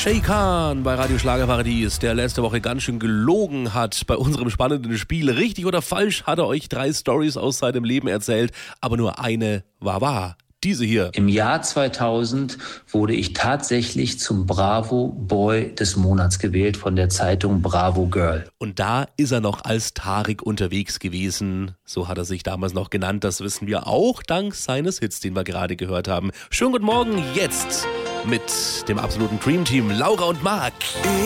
Shay Khan bei Radio Schlagerparadies, der letzte Woche ganz schön gelogen hat bei unserem spannenden Spiel. Richtig oder falsch hat er euch 3 Storys aus seinem Leben erzählt, aber nur eine war wahr. Diese hier. Im Jahr 2000 wurde ich tatsächlich zum Bravo Boy des Monats gewählt von der Zeitung Bravo Girl. Und da ist er noch als Tarek unterwegs gewesen. So hat er sich damals noch genannt. Das wissen wir auch dank seines Hits, den wir gerade gehört haben. Schönen guten Morgen jetzt mit dem absoluten Dream Team Laura und Marc.